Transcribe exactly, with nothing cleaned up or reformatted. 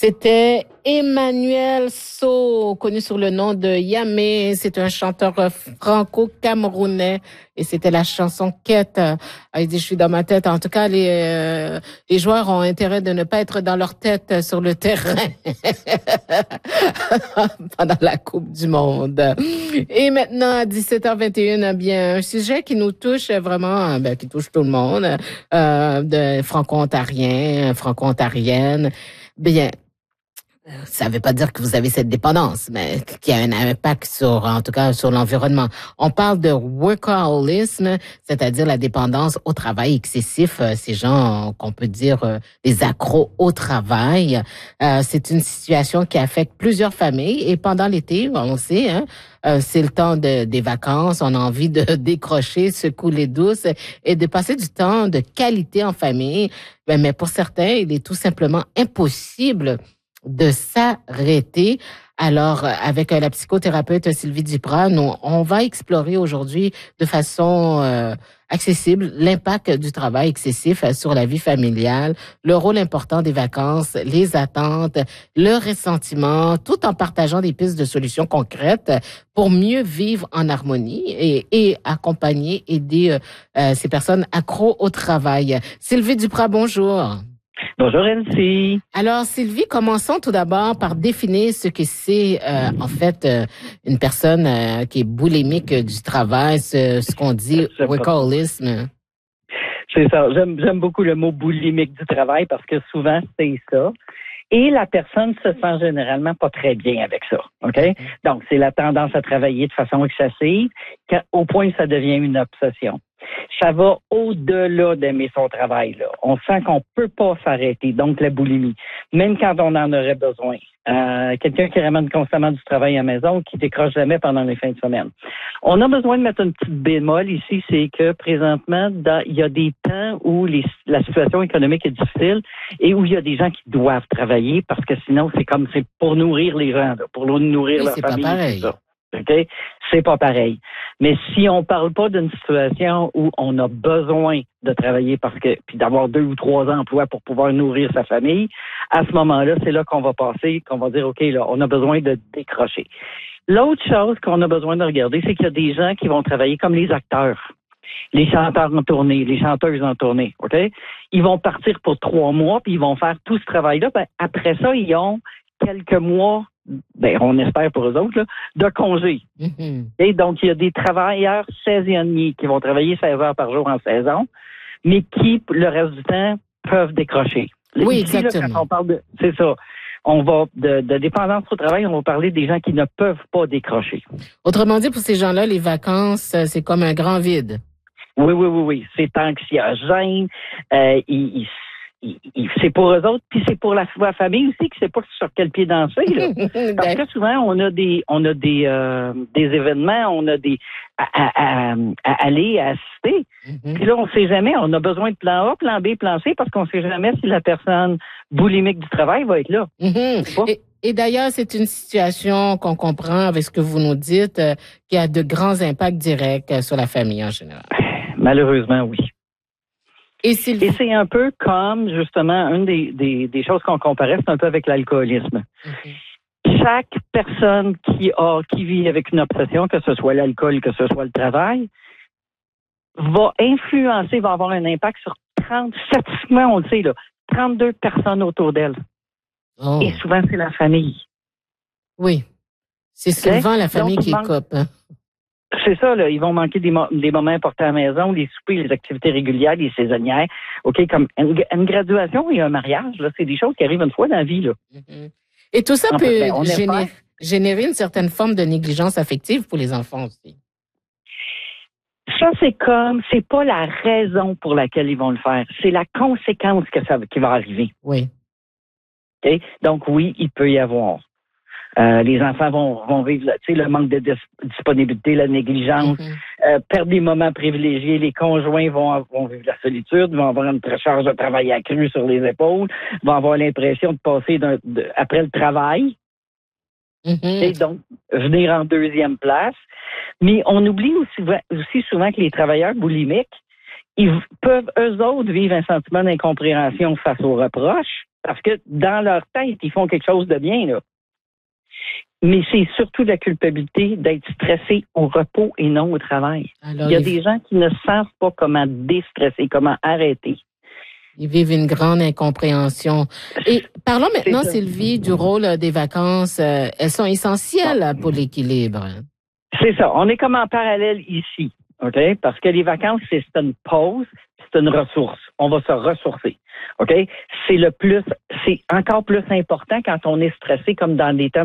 C'était Emmanuel So, connu sous le nom de Yamé. C'est un chanteur franco-camerounais et c'était la chanson Quête. Il dit, je suis dans ma tête. En tout cas, les, euh, les joueurs ont intérêt de ne pas être dans leur tête sur le terrain pendant la Coupe du Monde. Et maintenant, à dix-sept heures vingt et une, bien, un sujet qui nous touche vraiment, ben, qui touche tout le monde, euh, de franco-ontariens, franco-ontariennes. Bien, ça ne veut pas dire que vous avez cette dépendance, mais qu'il y a un impact sur, en tout cas, sur l'environnement. On parle de workaholisme, c'est-à-dire la dépendance au travail excessif. Ces gens qu'on peut dire des accros au travail. Euh, c'est une situation qui affecte plusieurs familles et pendant l'été, on sait, hein, euh, c'est le temps de, des vacances. On a envie de décrocher, secouer douces et de passer du temps de qualité en famille. Mais, mais pour certains, il est tout simplement impossible de s'arrêter. Alors, avec la psychothérapeute Sylvie Duprat, nous, on va explorer aujourd'hui de façon euh, accessible l'impact du travail excessif sur la vie familiale, le rôle important des vacances, les attentes, le ressentiment, tout en partageant des pistes de solutions concrètes pour mieux vivre en harmonie et, et accompagner, aider euh, ces personnes accros au travail. Sylvie Duprat, bonjour. Bonjour Elsie. Alors Sylvie, commençons tout d'abord par définir ce que c'est euh, en fait euh, une personne euh, qui est boulimique du travail, ce, ce qu'on dit workaholisme. C'est ça, j'aime, j'aime beaucoup le mot boulimique du travail parce que souvent c'est ça. Et la personne se sent généralement pas très bien avec ça, OK? Donc, c'est la tendance à travailler de façon excessive au point que ça devient une obsession. Ça va au-delà d'aimer son travail, là. On sent qu'on peut pas s'arrêter, donc la boulimie, même quand on en aurait besoin. Euh, quelqu'un qui ramène constamment du travail à la maison, qui décroche jamais pendant les fins de semaine. On a besoin de mettre une petite bémol ici, c'est que présentement, dans, il y a des temps où les, la situation économique est difficile et où il y a des gens qui doivent travailler parce que sinon, c'est comme c'est pour nourrir les gens, là, pour nourrir oui, leur c'est famille. Pas pareil. Ça. OK? C'est pas pareil. Mais si on parle pas d'une situation où on a besoin de travailler parce que, puis d'avoir deux ou trois emplois pour pouvoir nourrir sa famille, à ce moment-là, c'est là qu'on va passer, qu'on va dire, OK, là, on a besoin de décrocher. L'autre chose qu'on a besoin de regarder, c'est qu'il y a des gens qui vont travailler comme les acteurs, les chanteurs en tournée, les chanteuses en tournée, OK? Ils vont partir pour trois mois, puis ils vont faire tout ce travail-là. Ben, après ça, ils ont quelques mois, ben, on espère pour eux autres, là, de congé. Mm-hmm. Et donc, il y a des travailleurs saisonniers qui vont travailler seize heures par jour en saison, mais qui, le reste du temps, peuvent décrocher. Oui, Ici, exactement. Là, quand on parle de, c'est ça. On va, de, de dépendance au travail, on va parler des gens qui ne peuvent pas décrocher. Autrement dit, pour ces gens-là, les vacances, c'est comme un grand vide. Oui, oui, oui, oui. C'est anxiogène. Euh, ils, ils c'est pour eux autres, puis c'est pour la, la famille aussi qui ne sait pas sur quel pied danser. Là. Parce que souvent, on a des on a des euh, des événements, on a des à, à, à, à aller à assister. Mm-hmm. Puis là, on ne sait jamais, on a besoin de plan A, plan B, plan C, parce qu'on ne sait jamais si la personne boulimique du travail va être là. Mm-hmm. Et, et d'ailleurs, c'est une situation qu'on comprend avec ce que vous nous dites, euh, qui a de grands impacts directs euh, sur la famille en général. Malheureusement, oui. Et, Sylvie... Et c'est un peu comme, justement, une des, des, des choses qu'on comparait, c'est un peu avec l'alcoolisme. Mm-hmm. Chaque personne qui a, qui vit avec une obsession, que ce soit l'alcool, que ce soit le travail, va influencer, va avoir un impact sur trente, statistiquement, on le sait, là, trente-deux personnes autour d'elle. Oh. Et souvent, c'est la famille. Oui. C'est souvent okay? la famille Donc, qui manque... écope. Hein? C'est ça, là. Ils vont manquer des, mo- des moments importants à la maison, les soupers, les activités régulières, les saisonnières. OK, comme une, une graduation et un mariage, là, c'est des choses qui arrivent une fois dans la vie, là. Mm-hmm. Et tout ça en peut fait, ben, générer, générer une certaine forme de négligence affective pour les enfants aussi. Ça, c'est comme, c'est pas la raison pour laquelle ils vont le faire. C'est la conséquence que ça, qui va arriver. Oui. OK? Donc, oui, il peut y avoir. Euh, les enfants vont, vont vivre le manque de dis- disponibilité, la négligence, mm-hmm. euh, perdre des moments privilégiés. Les conjoints vont, vont vivre la solitude, vont avoir une charge de travail accrue sur les épaules, vont avoir l'impression de passer d'un, de, après le travail. Mm-hmm. Et donc, venir en deuxième place. Mais on oublie aussi, aussi souvent que les travailleurs boulimiques, ils peuvent eux autres vivre un sentiment d'incompréhension face aux reproches. Parce que dans leur tête, ils font quelque chose de bien, là. Mais c'est surtout la culpabilité d'être stressé au repos et non au travail. Alors, il y a il... des gens qui ne savent pas comment déstresser, comment arrêter. Ils vivent une grande incompréhension. Et parlons maintenant, Sylvie, du rôle des vacances. Elles sont essentielles pour l'équilibre. C'est ça. On est comme en parallèle ici, OK? Parce que les vacances, c'est une pause, c'est une ressource. On va se ressourcer, OK? C'est le plus, c'est encore plus important quand on est stressé, comme dans les temps